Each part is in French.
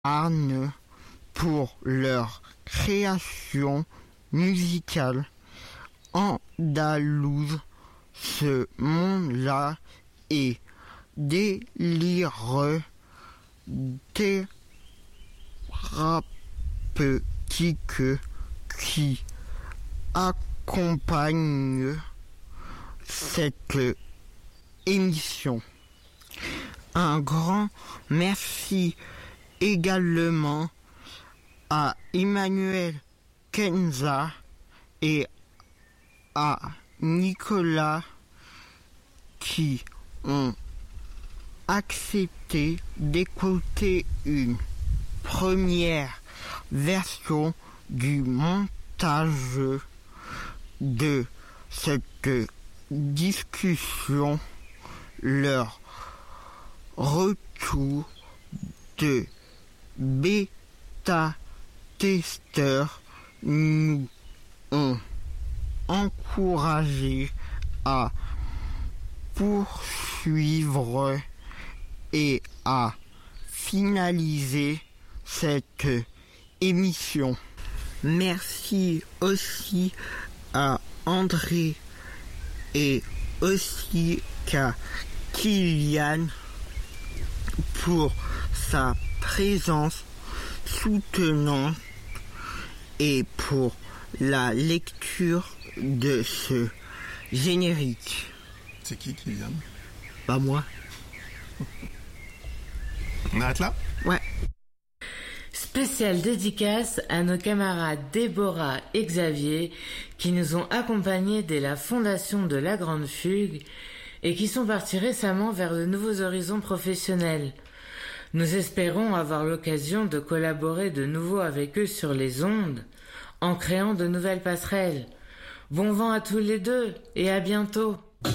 Arne pour leur création musicale andalouse. Ce monde-là est délireux, thérapeutique qui accompagne cette émission. Un grand merci également à Emmanuel Kenza et à Nicolas qui ont accepté d'écouter une première version du montage de cette discussion. Leur retour de bêta-testeurs nous ont encouragés à poursuivre et à finaliser cette émission. Merci aussi à André et aussi qu'à Kylian pour sa présence soutenante et pour la lecture de ce générique. C'est qui Kylian? Pas moi. On arrête là? Ouais. Spéciale dédicace à nos camarades Déborah et Xavier qui nous ont accompagnés dès la fondation de La Grande Fugue et qui sont partis récemment vers de nouveaux horizons professionnels. Nous espérons avoir l'occasion de collaborer de nouveau avec eux sur les ondes en créant de nouvelles passerelles. Bon vent à tous les deux et à bientôt.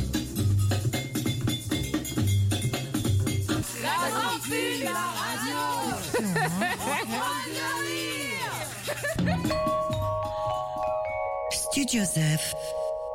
La Grande Fugue, la radio. Studio Zef.